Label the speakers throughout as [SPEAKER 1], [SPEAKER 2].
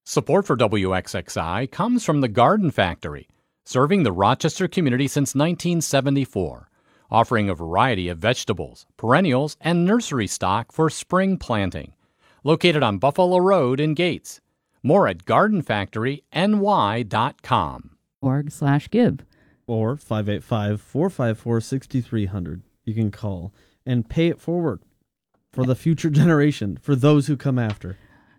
[SPEAKER 1] Support for WXXI comes from the Garden Factory, serving the Rochester community since 1974, offering a variety of vegetables, perennials, and nursery stock for spring planting. Located on Buffalo Road in Gates. More at gardenfactoryny.com.
[SPEAKER 2] .org/give.
[SPEAKER 3] Or 585-454-6300. You can call and pay it forward for the future generation, for those who come after.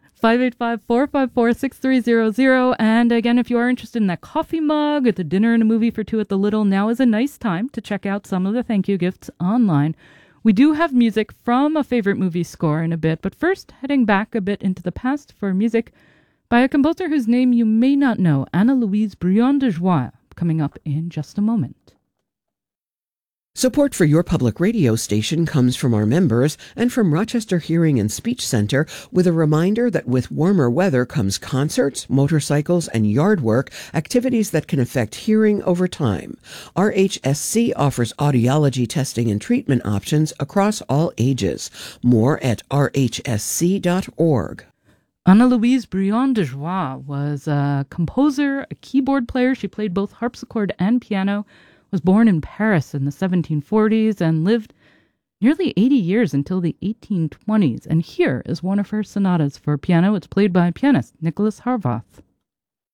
[SPEAKER 2] 585-454-6300. And again, if you are interested in that coffee mug or the dinner and a movie for two at the Little, now is a nice time to check out some of the thank you gifts online. We do have music from a favorite movie score in a bit, but first, heading back a bit into the past for music by a composer whose name you may not know, Anna-Louise Briand de Joie, coming up in just a moment.
[SPEAKER 4] Support for your public radio station comes from our members and from Rochester Hearing and Speech Center, with a reminder that with warmer weather comes concerts, motorcycles, and yard work, activities that can affect hearing over time. RHSC offers audiology testing and treatment options across all ages. More at rhsc.org.
[SPEAKER 2] Anna-Louise Briand de Joie was a composer, a keyboard player. She played both harpsichord and piano, was born in Paris in the 1740s, and lived nearly 80 years until the 1820s. And here is one of her sonatas for piano. It's played by pianist Nicholas Harvath.